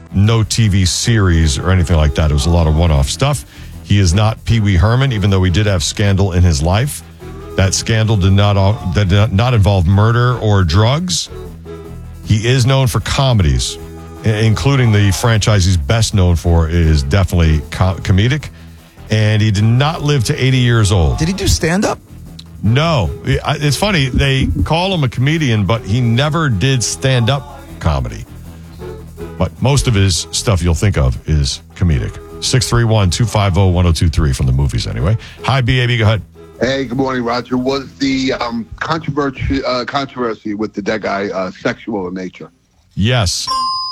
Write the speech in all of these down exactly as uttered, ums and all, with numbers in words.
no T V series or anything like that. It was a lot of one-off stuff. He is not Pee Wee Herman, even though he did have scandal in his life. That scandal did not, that did not involve murder or drugs. He is known for comedies, including the franchise he's best known for is definitely co- comedic. And he did not live to eighty years old. Did he do stand-up? No. It's funny. They call him a comedian, but he never did stand-up comedy. But most of his stuff you'll think of is comedic. six three one, two five zero, one zero two three from the movies anyway. Hi, B A B. Go ahead. Hey, good morning, Roger. Was the um, controversy, uh, controversy with the dead guy uh, sexual in nature? Yes.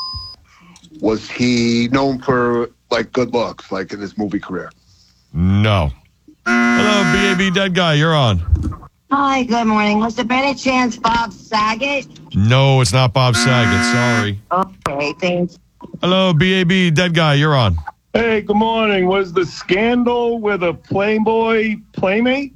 Was he known for, like, good looks, like in his movie career? No. Hello, B A B Dead Guy. You're on. Hi, good morning. Was there by any chance Bob Saget? No, it's not Bob Saget. Sorry. Okay, thanks. Hello, B A B Dead Guy. You're on. Hey, good morning. Was the scandal with a Playboy playmate?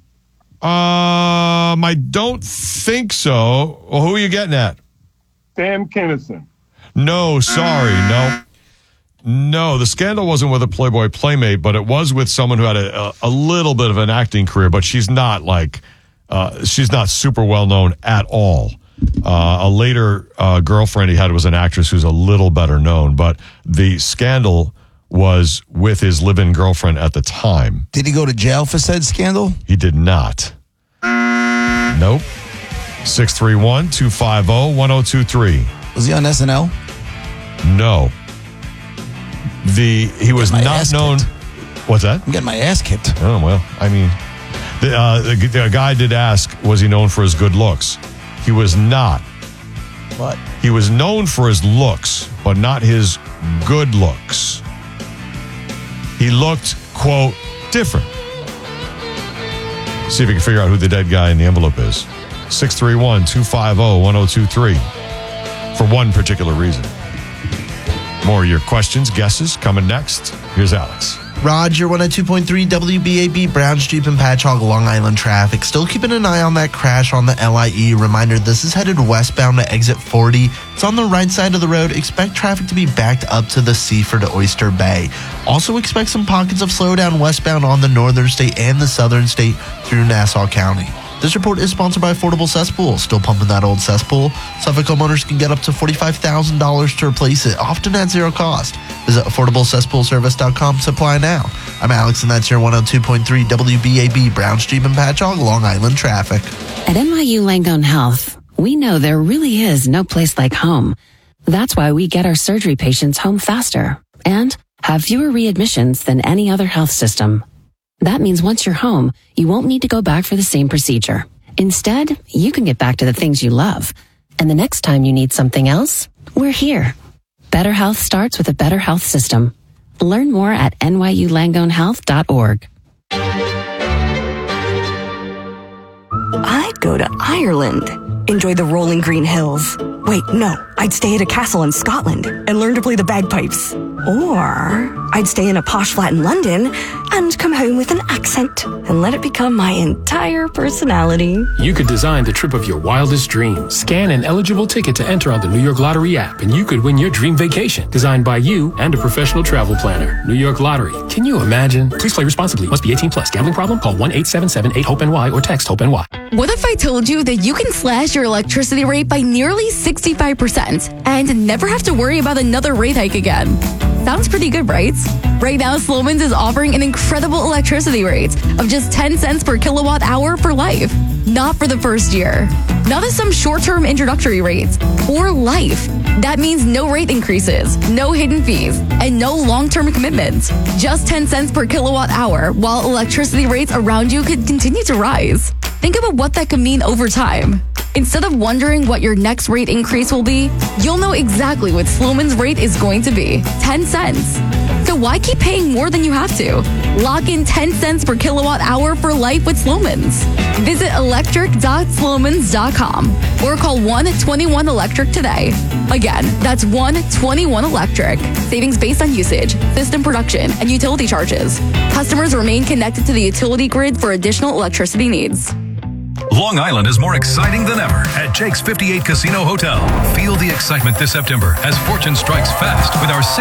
Um, I don't think so. Well, who are you getting at? Sam Kinison. No, sorry. No. No, the scandal wasn't with a Playboy playmate, but it was with someone who had a, a little bit of an acting career, but she's not like, uh, she's not super well known at all. Uh, a later uh, girlfriend he had was an actress who's a little better known, but the scandal was with his live-in girlfriend at the time. Did he go to jail for said scandal? He did not. Nope. six three one, two five zero, one zero two three. Was he on S N L? No. The He was not known. Kicked. What's that? I'm getting my ass kicked. Oh, well, I mean, the, uh, the, the guy did ask, was he known for his good looks? He was not. What? He was known for his looks, but not his good looks. He looked, quote, different. See if you can figure out who the dead guy in the envelope is. six three one, two five zero, one zero two three. For one particular reason. More of your questions, guesses, coming next. Here's Alex. Roger, one oh two point three W B A B, Brown Street and Patchogue, Long Island traffic. Still keeping an eye on that crash on the L I E. Reminder, this is headed westbound to exit forty. It's on the right side of the road. Expect traffic to be backed up to the Seaford to Oyster Bay. Also expect some pockets of slowdown westbound on the northern state and the southern state through Nassau County. This report is sponsored by Affordable Cesspool. Still pumping that old cesspool? Suffolk homeowners can get up to forty-five thousand dollars to replace it, often at zero cost. Visit affordable cesspool service dot com to apply now. I'm Alex, and that's your one oh two point three W B A B, Brown Street and Patchogue, Long Island traffic. At N Y U Langone Health, we know there really is no place like home. That's why we get our surgery patients home faster and have fewer readmissions than any other health system. That means once you're home, you won't need to go back for the same procedure. Instead, you can get back to the things you love. And the next time you need something else, we're here. Better health starts with a better health system. Learn more at N Y U langone health dot org. I'd go to Ireland. Enjoy the rolling green hills. Wait, no. I'd stay at a castle in Scotland and learn to play the bagpipes. Or I'd stay in a posh flat in London and come home with an accent and let it become my entire personality. You could design the trip of your wildest dreams. Scan an eligible ticket to enter on the New York Lottery app, and you could win your dream vacation, designed by you and a professional travel planner. New York Lottery. Can you imagine? Please play responsibly. Must be eighteen plus. Gambling problem? Call one eight seven seven eight hope N Y or text HOPE-N Y. What if I told you that you can slash your electricity rate by nearly sixty-five percent and never have to worry about another rate hike again? Sounds pretty good, right? Right now, Slomin's is offering an incredible electricity rate of just ten cents per kilowatt hour for life. Not for the first year. Not as some short-term introductory rates. For life. That means no rate increases, no hidden fees, and no long-term commitments. Just ten cents per kilowatt hour, while electricity rates around you could continue to rise. Think about what that could mean over time. Instead of wondering what your next rate increase will be, you'll know exactly what Slomin's rate is going to be. ten cents. So why keep paying more than you have to? Lock in ten cents per kilowatt hour for life with Slomin's. Visit electric dot slomins dot com or call one twenty-one electric today. Again, that's one twenty-one electric. Savings based on usage, system production, and utility charges. Customers remain connected to the utility grid for additional electricity needs. Long Island is more exciting than ever at Jake's fifty-eight Casino Hotel. Feel the excitement this September as fortune strikes fast with our